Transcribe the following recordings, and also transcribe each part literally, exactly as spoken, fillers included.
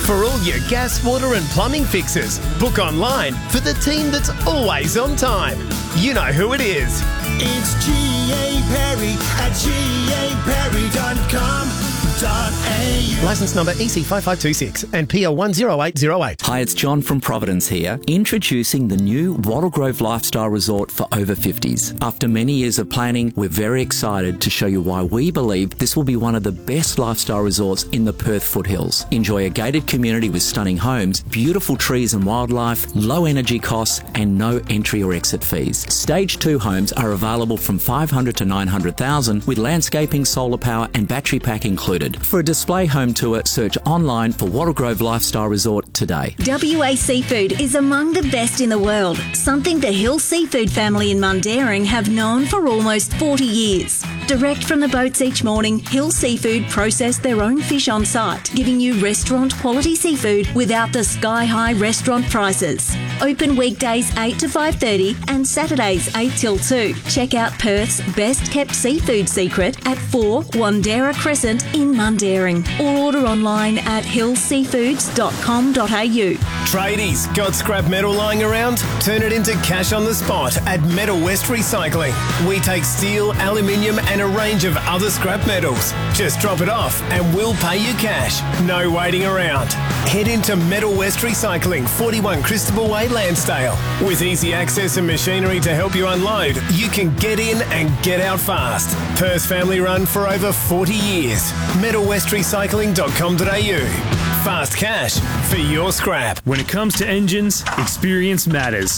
For all your gas, water and plumbing fixes, book online for the team that's always on time. You know who it is. It's G A Perry at G A Perry dot com dot A U. Licence number E C five five two six and P L one zero eight zero eight. Hi, it's John from Providence here, introducing the new Wattle Grove Lifestyle Resort for over fifties. After many years of planning, we're very excited to show you why we believe this will be one of the best lifestyle resorts in the Perth foothills. Enjoy a gated community with stunning homes, beautiful trees and wildlife, low energy costs and no entry or exit fees. Stage two homes are available from five hundred to nine hundred thousand with landscaping, solar power and battery pack included. For a display home tour, search online for Wattle Grove Lifestyle Resort today. W A Seafood is among the best in the world, something the Hill Seafood family in Mundaring have known for almost forty years. Direct from the boats each morning, Hill Seafood process their own fish on site, giving you restaurant quality seafood without the sky-high restaurant prices. Open weekdays eight to five thirty and Saturdays eight till two. Check out Perth's best-kept seafood secret at four Wandera Crescent in Mundaring, or order online at hill seafoods dot com dot A U. Tradies, got scrap metal lying around? Turn it into cash on the spot at Metal West Recycling. We take steel, aluminium and a range of other scrap metals. Just drop it off and we'll pay you cash. No waiting around. Head into Metal West Recycling, forty-one Christabel Way, Landsdale. With easy access and machinery to help you unload, you can get in and get out fast. Perth family run for over forty years. metal west recycling dot com dot A U. Fast cash for your scrap. When it comes to engines, experience matters.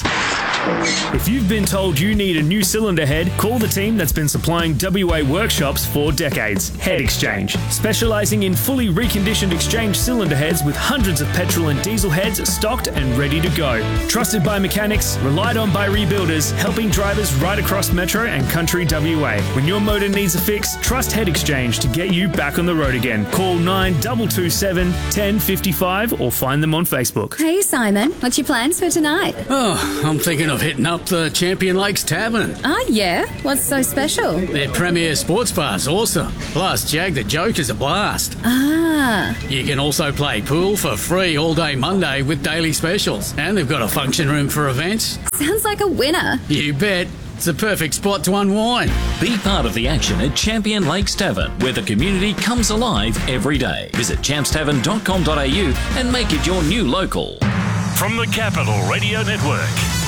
If you've been told you need a new cylinder head, call the team that's been supplying W A workshops for decades, Head Exchange. Specialising in fully reconditioned exchange cylinder heads with hundreds of petrol and diesel heads stocked and ready to go. Trusted by mechanics, relied on by rebuilders, helping drivers right across Metro and Country W A. When your motor needs a fix, trust Head Exchange to get you back on the road again. Call nine two two seven, one zero five five or find them on Facebook. Hey Simon, what's your plans for tonight? Oh, I'm thinking of hitting up the Champion Lakes Tavern. Oh yeah? What's so special? Their premier sports bar's awesome. Plus, Jag the Joke is a blast. Ah. You can also play pool for free all day Monday with daily specials. And they've got a function room for events. Sounds like a winner. You bet. It's a perfect spot to unwind. Be part of the action at Champion Lakes Tavern, where the community comes alive every day. Visit champs tavern dot com dot A U and make it your new local. From the Capital Radio Network,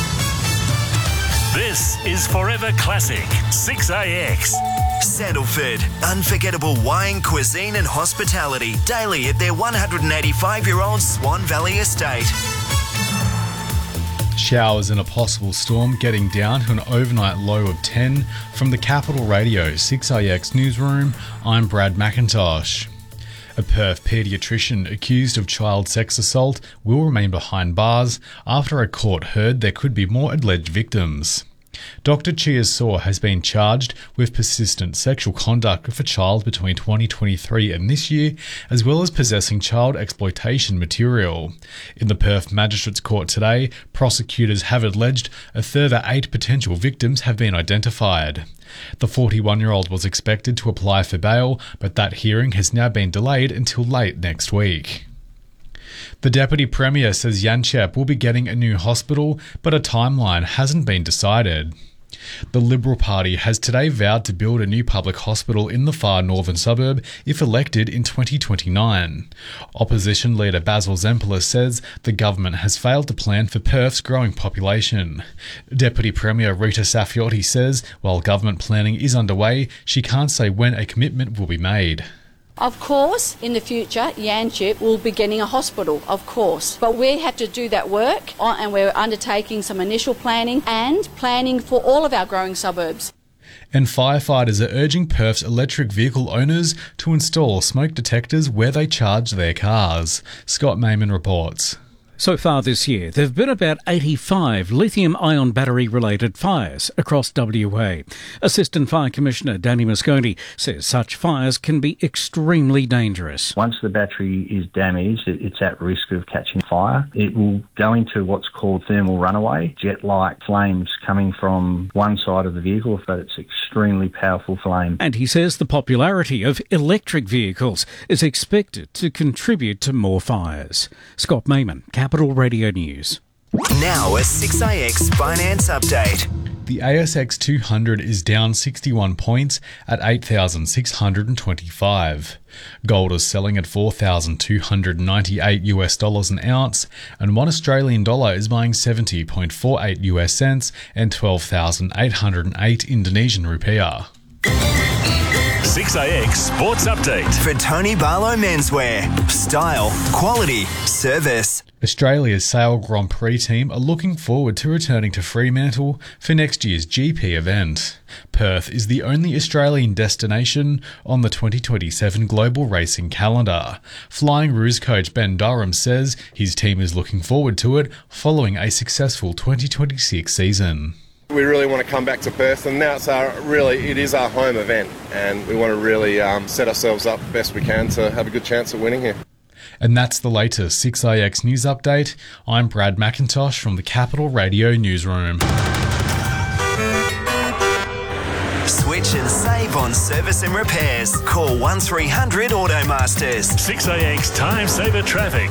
this is Forever Classic six A X. Sandalford, unforgettable wine, cuisine and hospitality daily at their one hundred eighty-five-year-old Swan Valley estate. Showers and a possible storm getting down to an overnight low of ten. From the Capital Radio six A X newsroom, I'm Brad McIntosh. A Perth paediatrician accused of child sex assault will remain behind bars after a court heard there could be more alleged victims. Doctor Chia Saw has been charged with persistent sexual conduct of a child between twenty twenty-three and this year, as well as possessing child exploitation material. In the Perth Magistrates Court today, prosecutors have alleged a further eight potential victims have been identified. The forty-one-year-old was expected to apply for bail, but that hearing has now been delayed until late next week. The Deputy Premier says Yanchep will be getting a new hospital, but a timeline hasn't been decided. The Liberal Party has today vowed to build a new public hospital in the far northern suburb if elected in twenty twenty-nine. Opposition leader Basil Zempilas says the government has failed to plan for Perth's growing population. Deputy Premier Rita Saffioti says while government planning is underway, she can't say when a commitment will be made. Of course, in the future, Yanchep will be getting a hospital, of course. But we have to do that work, and we're undertaking some initial planning and planning for all of our growing suburbs. And firefighters are urging Perth's electric vehicle owners to install smoke detectors where they charge their cars. Scott Mayman reports. So far this year, there have been about eighty-five lithium-ion battery-related fires across W A. Assistant Fire Commissioner Danny Mosconi says such fires can be extremely dangerous. Once the battery is damaged, it's at risk of catching fire. It will go into what's called thermal runaway, jet-like flames coming from one side of the vehicle, but it's extremely powerful flame. And he says the popularity of electric vehicles is expected to contribute to more fires. Scott Mayman, Capital Radio News. Now a six A X finance update. The A S X two hundred is down sixty-one points at eight thousand six hundred twenty-five. Gold is selling at four thousand two hundred ninety-eight US dollars an ounce, and one Australian dollar is buying seventy point four eight US cents and twelve thousand eight hundred eight Indonesian rupiah. six A X Sports Update. For Tony Barlow Menswear. Style, quality, service. Australia's Sail Grand Prix team are looking forward to returning to Fremantle for next year's G P event. Perth is the only Australian destination on the twenty twenty-seven global racing calendar. Flying Roos coach Ben Durham says his team is looking forward to it following a successful twenty twenty-six season. We really want to come back to Perth, and now it's our really it is our home event, and we want to really um, set ourselves up best we can to have a good chance at winning here. And that's the latest six A X news update. I'm Brad McIntosh from the Capital Radio Newsroom. Switch and save on service and repairs. Call one three hundred Automasters. six A X Time Saver Traffic.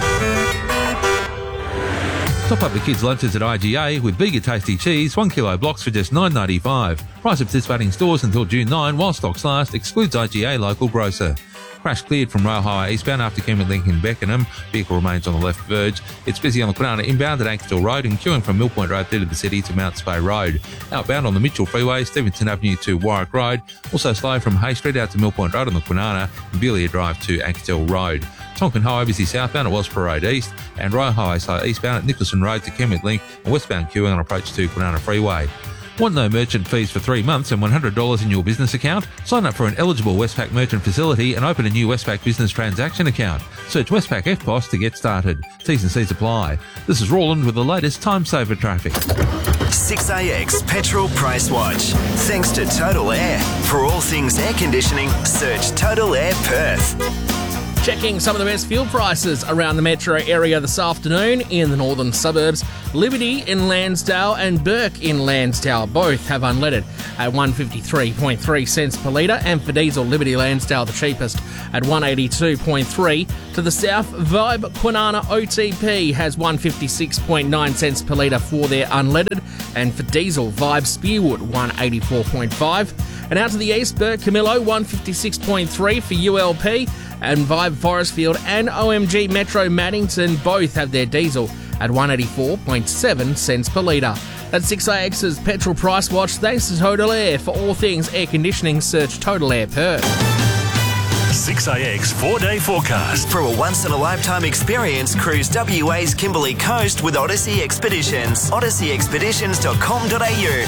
Top up the kids' lunches at I G A with Bega Tasty Cheese, one kilo blocks for just nine ninety-five. Price of participating stores until June ninth while stocks last, excludes I G A local grocer. Crash cleared from Rail Highway eastbound after Kenwood Link in Beckenham. Vehicle remains on the left verge. It's busy on the Kwinana inbound at Ankerstall Road and queuing from Mill Point Road through to the city to Mount Spey Road. Outbound on the Mitchell Freeway, Stevenson Avenue to Warwick Road. Also slow from Hay Street out to Mill Point Road on the Kwinana and Belia Drive to Ankerstall Road. Tonkin Highway busy southbound at Wellsborough Road East and Royal Highway slow eastbound at Nicholson Road to Kenwood Link and westbound queuing on approach to Kwinana Freeway. Want no merchant fees for three months and one hundred dollars in your business account? Sign up for an eligible Westpac merchant facility and open a new Westpac business transaction account. Search Westpac F P O S to get started. T's and C's apply. This is Roland with the latest time saver traffic. six A X Petrol Price Watch. Thanks to Total Air. For all things air conditioning, search Total Air Perth. Checking some of the best fuel prices around the metro area this afternoon in the northern suburbs. Liberty in Lansdale and Burke in Lansdale both have unleaded at one fifty-three point three cents per litre, and for diesel, Liberty Lansdale the cheapest at one eighty-two point three. To the south, Vibe Kwinana O T P has one fifty-six point nine cents per litre for their unleaded, and for diesel, Vibe Spearwood one eighty-four point five. And out to the east, Burke Camillo one fifty-six point three for U L P, and Vibe Forestfield and O M G Metro Maddington both have their diesel at one eighty-four point seven cents per litre. That's six A X's Petrol Price Watch. Thanks to Total Air. For all things air conditioning, search Total Air Perth. six A X four-day forecast. For a once-in-a-lifetime experience, cruise W A's Kimberley Coast with Odyssey Expeditions. odyssey expeditions dot com dot a u.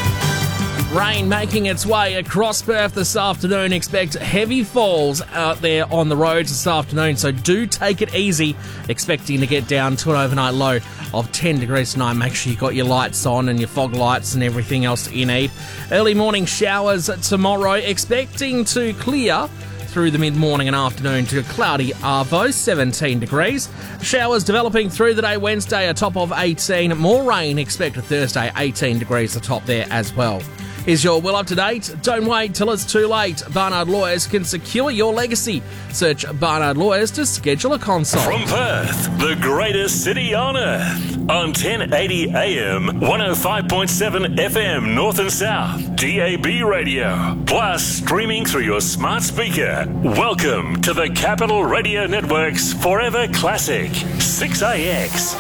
Rain making its way across Perth this afternoon. Expect heavy falls out there on the roads this afternoon, so do take it easy. Expecting to get down to an overnight low of ten degrees tonight. Make sure you've got your lights on and your fog lights and everything else that you need. Early morning showers tomorrow. Expecting to clear through the mid-morning and afternoon to cloudy Arvo, seventeen degrees. Showers developing through the day Wednesday, a top of eighteen. More rain expected Thursday, eighteen degrees, the top there as well. Is your will up to date? Don't wait till it's too late. Barnard Lawyers can secure your legacy. Search Barnard Lawyers to schedule a consult. From Perth, the greatest city on earth. On ten eighty A M, one oh five point seven F M North and South, D A B radio. Plus streaming through your smart speaker. Welcome to the Capital Radio Network's Forever Classic, six A X.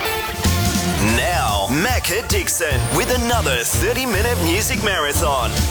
Now, Macca Dixon with another thirty-minute music marathon.